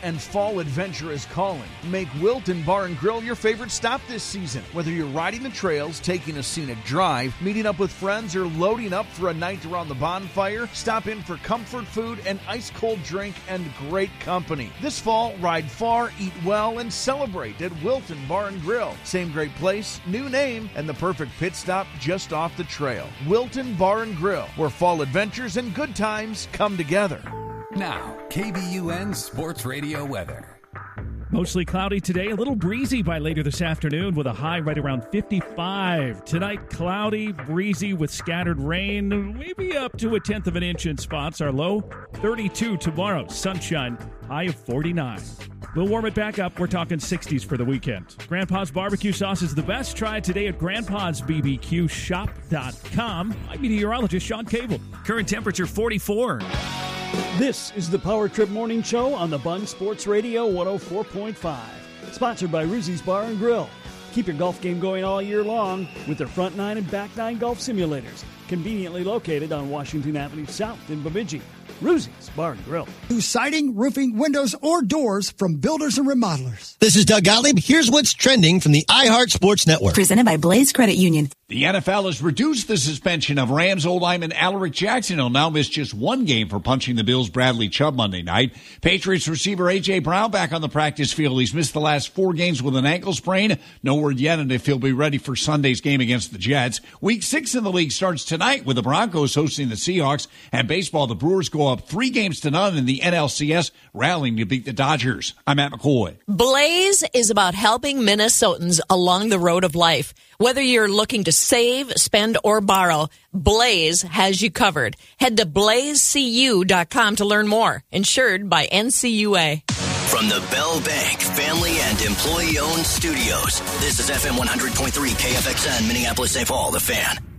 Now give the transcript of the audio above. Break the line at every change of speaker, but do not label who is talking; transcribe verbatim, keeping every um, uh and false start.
and fall adventure is calling. Make Wilton Bar and Grill your favorite stop this season. Whether you're riding the trails, taking a scenic drive, meeting up with friends, or loading up for a night around the bonfire, stop in for comfort food, an ice-cold drink, and great company. This fall, ride far, eat well, and celebrate at Wilton Bar and Grill. Same great place, new name, and the perfect pit stop just off the trail. Wilton Bar and Grill, where fall adventures and good times come together.
Now, K B U N Sports Radio weather.
Mostly cloudy today, a little breezy by later this afternoon with a high right around fifty-five. Tonight, cloudy, breezy with scattered rain, maybe up to a tenth of an inch in spots. Our low, thirty-two tomorrow. Sunshine, high of forty-nine. We'll warm it back up. We're talking sixties for the weekend. Grandpa's barbecue sauce is the best. Try it today at grandpas b b q shop dot com. I'm meteorologist Sean Cable. Current temperature forty-four.
This is the Power Trip Morning Show on the Bun Sports Radio one oh four point five. Sponsored by Ruzzi's Bar and Grill. Keep your golf game going all year long with their front nine and back nine golf simulators. Conveniently located on Washington Avenue South in Bemidji. Ruzzi's Bar and Grill.
Siding, roofing, windows, or doors from builders and remodelers.
This is Doug Gottlieb. Here's what's trending from the iHeart Sports Network.
Presented by Blaze Credit Union.
The N F L has reduced the suspension of Rams old lineman Alaric Jackson. He'll now miss just one game for punching the Bills' Bradley Chubb Monday night. Patriots receiver A J. Brown back on the practice field. He's missed the last four games with an ankle sprain. No word yet on if he'll be ready for Sunday's game against the Jets. Week six in the league starts tonight with the Broncos hosting the Seahawks. And baseball, the Brewers go up three games to none in the N L C S, rallying to beat the Dodgers. I'm Matt McCoy.
Blaze is about helping Minnesotans along the road of life. Whether you're looking to save, spend, or borrow, Blaze has you covered. Head to blaze c u dot com to learn more. Insured by N C U A.
From the Bell Bank family and employee-owned studios, this is F M one hundred point three K F X N, Minneapolis, Saint Paul, The Fan.